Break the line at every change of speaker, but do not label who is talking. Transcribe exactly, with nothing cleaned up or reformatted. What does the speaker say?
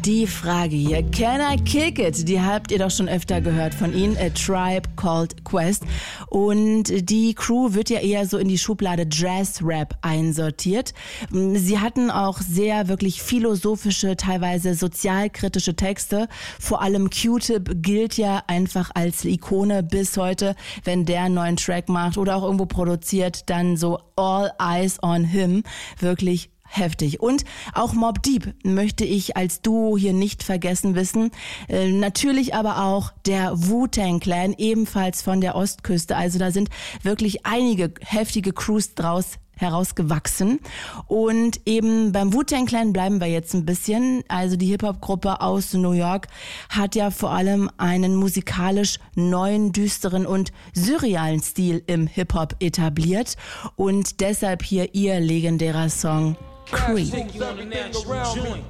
Die Frage hier, Can I Kick It? Die habt ihr doch schon öfter gehört von ihnen, A Tribe Called Quest. Und die Crew wird ja eher so in die Schublade Jazz-Rap einsortiert. Sie hatten auch sehr wirklich philosophische, teilweise sozialkritische Texte. Vor allem Q-Tip gilt ja einfach als Ikone bis heute. Wenn der einen neuen Track macht oder auch irgendwo produziert, dann so All Eyes on Him. Wirklich heftig. Und auch Mobb Deep möchte ich als Duo hier nicht vergessen wissen. Äh, natürlich aber auch der Wu-Tang Clan, ebenfalls von der Ostküste. Also da sind wirklich einige heftige Crews draus herausgewachsen. Und eben beim Wu-Tang Clan bleiben wir jetzt ein bisschen. Also die Hip-Hop-Gruppe aus New York hat ja vor allem einen musikalisch neuen, düsteren und surrealen Stil im Hip-Hop etabliert. Und deshalb hier ihr legendärer Song Creep.